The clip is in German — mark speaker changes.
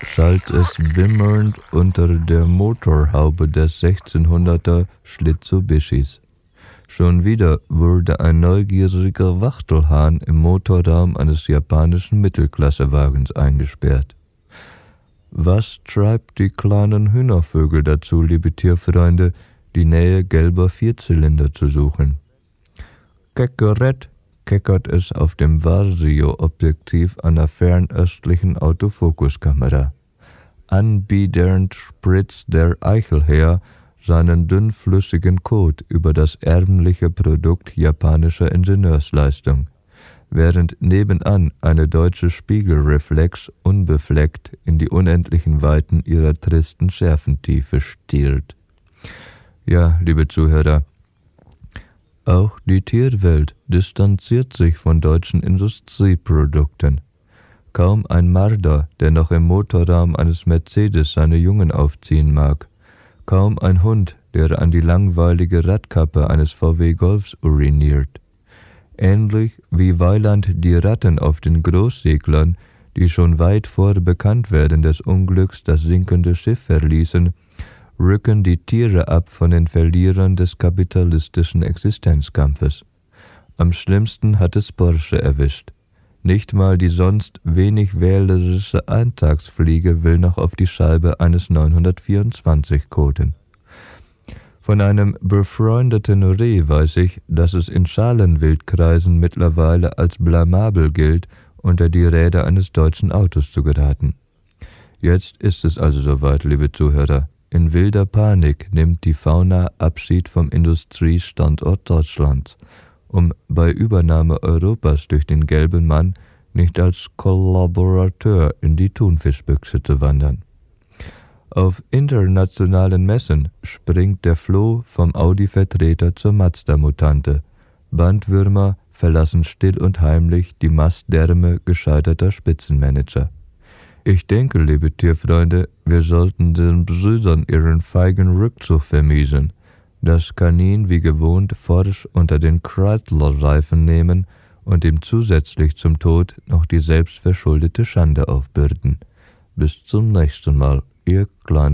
Speaker 1: schallt es wimmernd unter der Motorhaube des 1600er Schlitzubishis. Schon wieder wurde ein neugieriger Wachtelhahn im Motorraum eines japanischen Mittelklassewagens eingesperrt. Was treibt die kleinen Hühnervögel dazu, liebe Tierfreunde, die Nähe gelber Vierzylinder zu suchen? Keckeret, keckert es auf dem Vario-Objektiv einer fernöstlichen Autofokuskamera. Anbiedernd spritzt der Eichelhäher seinen dünnflüssigen Kot über das ärmliche Produkt japanischer Ingenieursleistung, während nebenan eine deutsche Spiegelreflex unbefleckt in die unendlichen Weiten ihrer tristen Schärfentiefe stiert. Ja, liebe Zuhörer, auch die Tierwelt distanziert sich von deutschen Industrieprodukten. Kaum ein Marder, der noch im Motorraum eines Mercedes seine Jungen aufziehen mag. Kaum ein Hund, der an die langweilige Radkappe eines VW Golfs uriniert. Ähnlich wie Weiland die Ratten auf den Großseglern, die schon weit vor Bekanntwerden des Unglücks das sinkende Schiff verließen, rücken die Tiere ab von den Verlierern des kapitalistischen Existenzkampfes. Am schlimmsten hat es Porsche erwischt. Nicht mal die sonst wenig wählerische Eintagsfliege will noch auf die Scheibe eines 924 koten. Von einem befreundeten Reh weiß ich, dass es in Schalenwildkreisen mittlerweile als blamabel gilt, unter die Räder eines deutschen Autos zu geraten. Jetzt ist es also soweit, liebe Zuhörer. In wilder Panik nimmt die Fauna Abschied vom Industriestandort Deutschlands, um bei Übernahme Europas durch den gelben Mann nicht als Kollaborateur in die Thunfischbüchse zu wandern. Auf internationalen Messen springt der Floh vom Audi-Vertreter zur Mazda-Mutante. Bandwürmer verlassen still und heimlich die Mastdärme gescheiterter Spitzenmanager. Ich denke, liebe Tierfreunde, wir sollten den Brüdern ihren feigen Rückzug vermiesen, das Kanin wie gewohnt forsch unter den Chrysler-Reifen nehmen und ihm zusätzlich zum Tod noch die selbstverschuldete Schande aufbürden. Bis zum nächsten Mal, ihr kleinen